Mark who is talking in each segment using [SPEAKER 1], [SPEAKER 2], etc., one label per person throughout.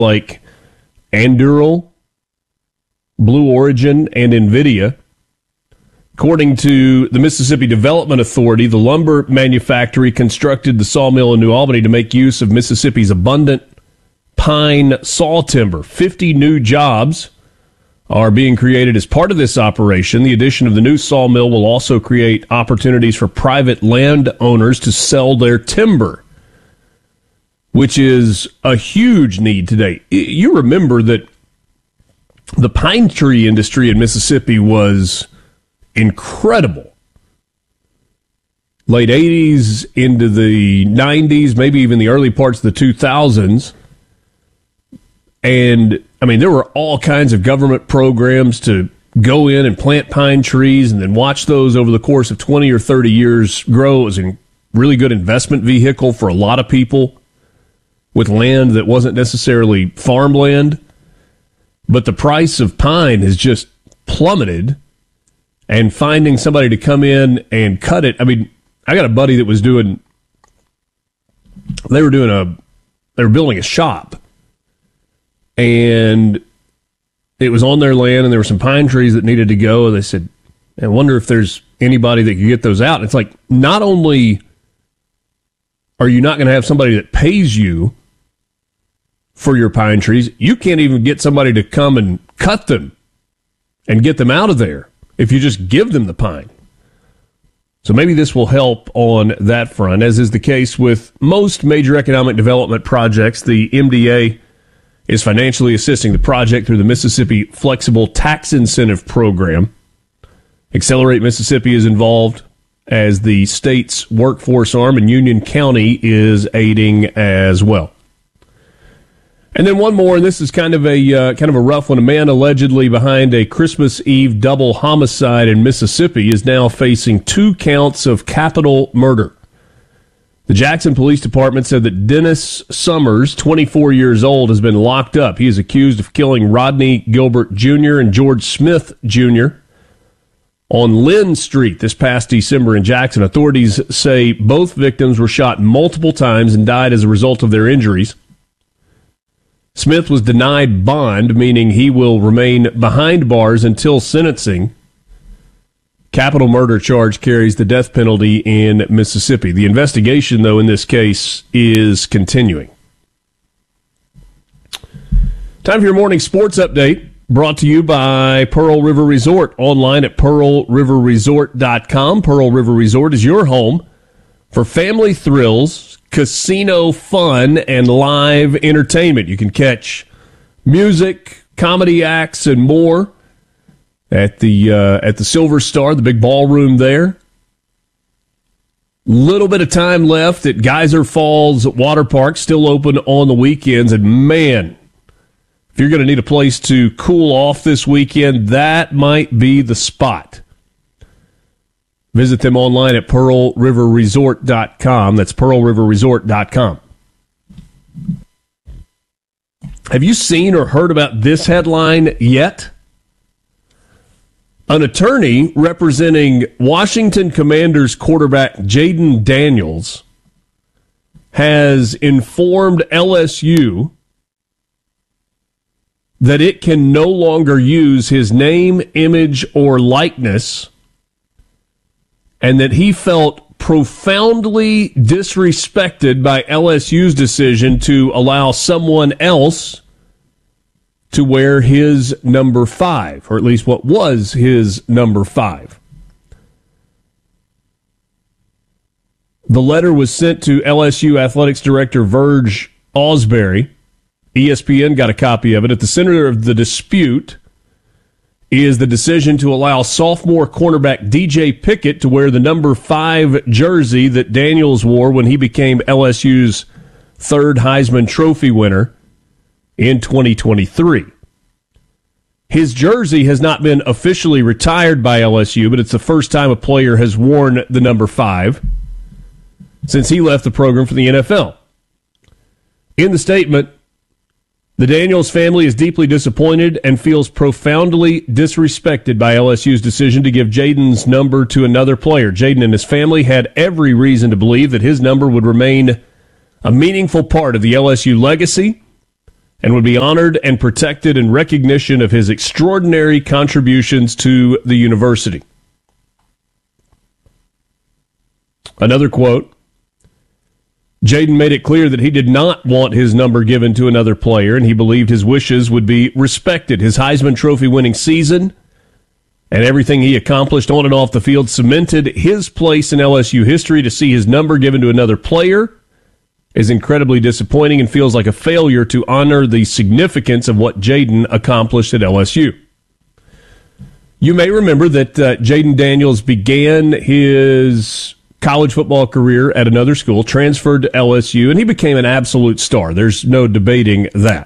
[SPEAKER 1] like Anduril, Blue Origin, and NVIDIA. According to the Mississippi Development Authority, the lumber manufactory constructed the sawmill in New Albany to make use of Mississippi's abundant pine saw timber. 50 new jobs are being created as part of this operation. The addition of the new sawmill will also create opportunities for private landowners to sell their timber, which is a huge need today. You remember that the pine tree industry in Mississippi was incredible. Late 80s into the 90s, maybe even the early parts of the 2000s. And, I mean, there were all kinds of government programs to go in and plant pine trees and then watch those over the course of 20 or 30 years grow. It was a really good investment vehicle for a lot of people with land that wasn't necessarily farmland. But the price of pine has just plummeted, and finding somebody to come in and cut it. I mean, I got a buddy that was they were building a shop, and it was on their land, and there were some pine trees that needed to go. And they said, I wonder if there's anybody that could get those out. And it's like, not only are you not going to have somebody that pays you for your pine trees, you can't even get somebody to come and cut them and get them out of there if you just give them the pine. So maybe this will help on that front. As is the case with most major economic development projects, the MDA is financially assisting the project through the Mississippi Flexible Tax Incentive Program. Accelerate Mississippi is involved as the state's workforce arm, and Union County is aiding as well. And then one more, and this is kind of a rough one. A man allegedly behind a Christmas Eve double homicide in Mississippi is now facing 2 counts of capital murder. The Jackson Police Department said that Dennis Summers, 24 years old, has been locked up. He is accused of killing Rodney Gilbert Jr. and George Smith Jr. on Lynn Street this past December in Jackson. Authorities say both victims were shot multiple times and died as a result of their injuries. Smith was denied bond, meaning he will remain behind bars until sentencing. Capital murder charge carries the death penalty in Mississippi. The investigation, though, in this case is continuing. Time for your morning sports update, brought to you by Pearl River Resort, online at pearlriverresort.com. Pearl River Resort is your home for family thrills, casino fun, and live entertainment. You can catch music, comedy acts, and more at the Silver Star, the big ballroom there. Little bit of time left at Geyser Falls Water Park, still open on the weekends. And man, if you're going to need a place to cool off this weekend, that might be the spot. Visit them online at pearlriverresort.com. That's pearlriverresort.com. Have you seen or heard about this headline yet? An attorney representing Washington Commanders quarterback Jayden Daniels has informed LSU that it can no longer use his name, image, or likeness, and that he felt profoundly disrespected by LSU's decision to allow someone else to wear his number 5, or at least what was his number 5. The letter was sent to LSU Athletics Director Verge Ausberry. ESPN got a copy of it. At the center of the dispute is the decision to allow sophomore cornerback DJ Pickett to wear the number 5 jersey that Daniels wore when he became LSU's 3rd Heisman Trophy winner in 2023. His jersey has not been officially retired by LSU, but it's the first time a player has worn the number 5 since he left the program for the NFL. In the statement, the Daniels family is deeply disappointed and feels profoundly disrespected by LSU's decision to give Jayden's number to another player. Jayden and his family had every reason to believe that his number would remain a meaningful part of the LSU legacy and would be honored and protected in recognition of his extraordinary contributions to the university. Another quote, Jayden made it clear that he did not want his number given to another player, and he believed his wishes would be respected. His Heisman Trophy winning season and everything he accomplished on and off the field cemented his place in LSU history. To see his number given to another player is incredibly disappointing and feels like a failure to honor the significance of what Jayden accomplished at LSU. You may remember that Jayden Daniels began his college football career at another school, transferred to LSU, and he became an absolute star. There's no debating that.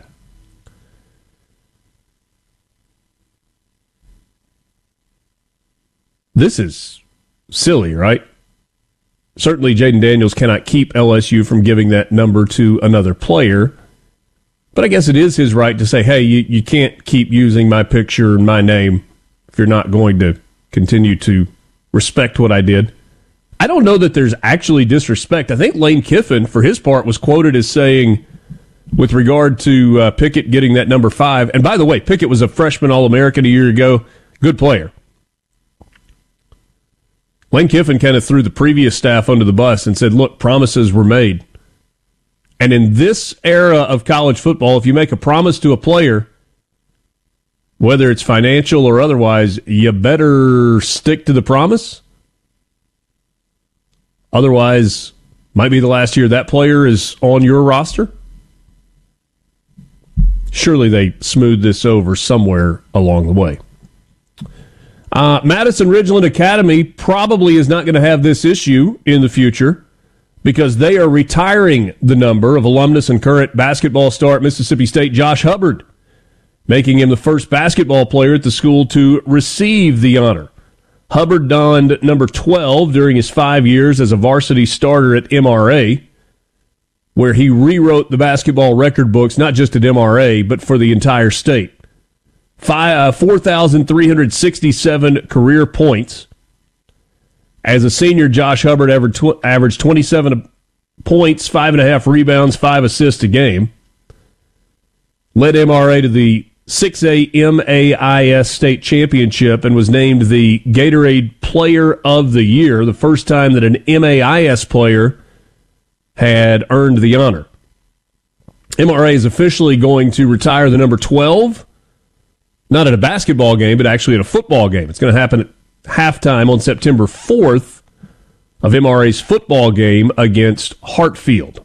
[SPEAKER 1] This is silly, right? Certainly, Jayden Daniels cannot keep LSU from giving that number to another player. But I guess it is his right to say, hey, you can't keep using my picture and my name if you're not going to continue to respect what I did. I don't know that there's actually disrespect. I think Lane Kiffin, for his part, was quoted as saying, with regard to Pickett getting that number 5, and by the way, Pickett was a freshman All-American a year ago, good player. Lane Kiffin kind of threw the previous staff under the bus and said, look, promises were made. And in this era of college football, if you make a promise to a player, whether it's financial or otherwise, you better stick to the promise. Otherwise, might be the last year that player is on your roster. Surely they smoothed this over somewhere along the way. Madison Ridgeland Academy probably is not going to have this issue in the future because they are retiring the number of alumnus and current basketball star at Mississippi State, Josh Hubbard, making him the first basketball player at the school to receive the honor. Hubbard donned number 12 during his 5 years as a varsity starter at MRA, where he rewrote the basketball record books, not just at MRA, but for the entire state. 4,367 career points. As a senior, Josh Hubbard averaged 27 points, 5.5 rebounds, 5 assists a game. Led MRA to the 6A MAIS state championship and was named the Gatorade Player of the Year, the first time that an MAIS player had earned the honor. MRA is officially going to retire the number 12, not at a basketball game, but actually at a football game. It's going to happen at halftime on September 4th of MRA's football game against Hartfield.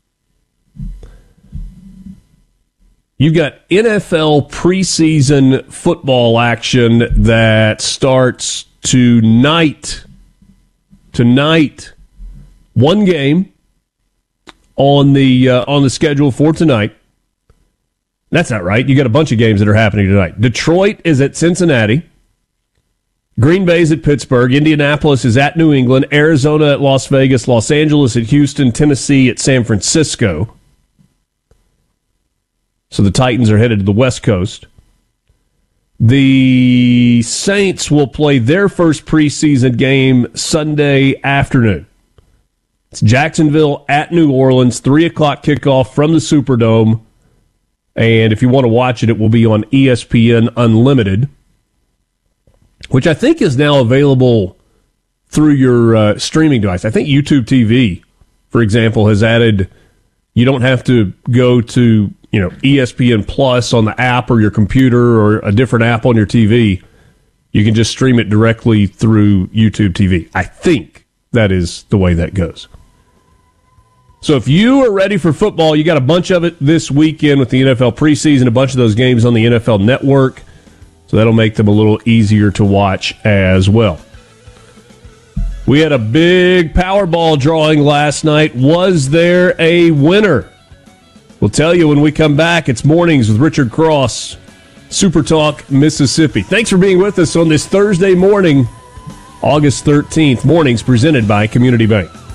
[SPEAKER 1] You've got NFL preseason football action that starts tonight. One game on the schedule for tonight. That's not right. You got a bunch of games that are happening tonight. Detroit is at Cincinnati. Green Bay's at Pittsburgh. Indianapolis is at New England. Arizona at Las Vegas. Los Angeles at Houston. Tennessee at San Francisco. So the Titans are headed to the West Coast. The Saints will play their first preseason game Sunday afternoon. It's Jacksonville at New Orleans, 3 o'clock kickoff from the Superdome. And if you want to watch it, it will be on ESPN Unlimited, which I think is now available through your streaming device. I think YouTube TV, for example, has added, you don't have to go to ESPN Plus on the app or your computer or a different app on your TV. You can just stream it directly through YouTube TV. I think that is the way that goes. So if you are ready for football, you got a bunch of it this weekend with the NFL preseason, a bunch of those games on the NFL Network. So that'll make them a little easier to watch as well. We had a big Powerball drawing last night. Was there a winner? We'll tell you when we come back. It's Mornings with Richard Cross, Super Talk, Mississippi. Thanks for being with us on this Thursday morning, August 13th. Mornings presented by Community Bank.